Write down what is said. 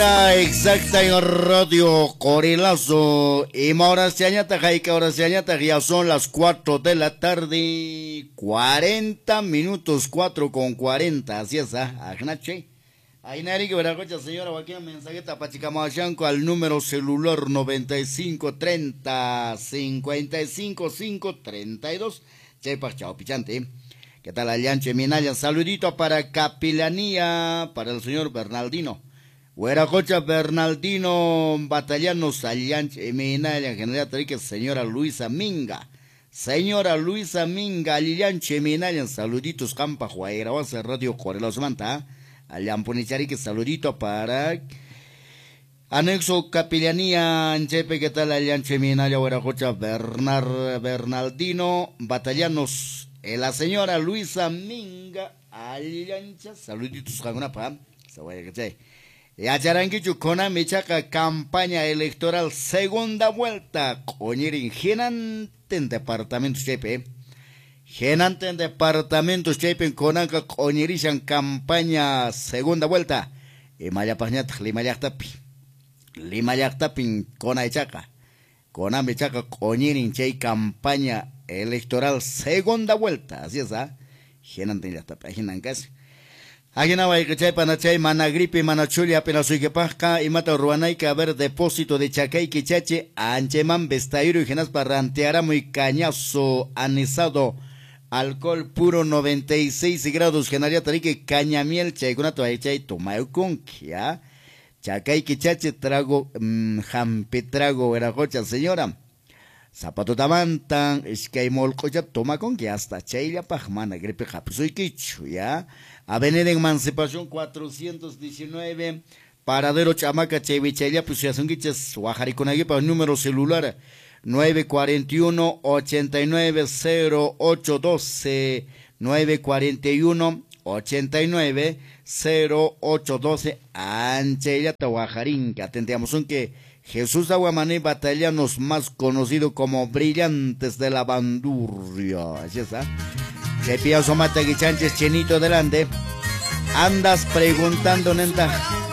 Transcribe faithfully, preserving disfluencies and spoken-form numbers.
Exacta en Radio Corilazo. Y ahora se añata, que ahora se añata, ya son las cuatro de la tarde, cuarenta minutos, cuatro con cuarenta, así es, ¿ah? Agnache. Ahí nadie que verá, cocha, señora, aquí un mensaje tapachicamashanco al número celular noventa y cinco treinta cincuenta y cinco cinco treinta y dos. Chepa, chao, pichante. ¿Qué tal, Alianche Minaya? Saludito para Capilanía, para el señor Bernaldino. Hueracocha Bernaldino, Batallanos, Alianche Minaya, General Tarique, señora Luisa Minga. Señora Luisa Minga, Alianche Minaya, saluditos, Campa, Juaira, Oase, Radio Corelos Manta. Aliamponicharique, saludito para Anexo Capilanía, Anchepe, ¿qué tal, Alianche Minaya, Hueracocha Bernard, Bernaldino, Batallanos. Eh, la señora Luisa Minga Aliancha, saluditos, Jagunapa, se vaya que che. Y a Charanquichu con Michaca, campaña electoral, segunda vuelta, coñirin, genante en departamento chepe, genante en departamento chepe, con Anca, coñirishan, campaña, segunda vuelta, y Mayapañat, Limayactapi, Limayactapin, con Aichaca, con Michaca, coñirin, che, campaña electoral, segunda vuelta, así es, ¿ah? Genante ya está, paginan casi. Aquí no hay que chay panachay, mana gripe, mana chuli, apenas soy que pasca, y mata ruanay que haber depósito de chacay que chache, ancheman vestairo y genas parranteara muy cañazo, anisado, alcohol puro noventa y seis grados, genaria tarique, cañamiel, chay, con ato chay, tomayo con kia, chacay que chache, trago, mmm, jampe trago, era cocha, señora. Zapato tamantan, es que hay molcocha, toma con que hasta chayla pajmana, gripe japisoy quichu, ya. Avenida Emancipación cuatrocientos diecinueve, Paradero Chamaca, Chevichaya, pues ya son quiches, Guajariconagui, para el número celular nueve cuatro uno, ochenta y nueve, cero ocho doce, nueve cuatro uno, ochenta y nueve, cero ocho doce, Anchella, Tahuajarín, que atendíamos un que Jesús Aguamané, Batallanos, más conocido como Brillantes de la Bandurria. Así está. Chepia Somata Guichanches, Chenito delante. Andas preguntando, nenta.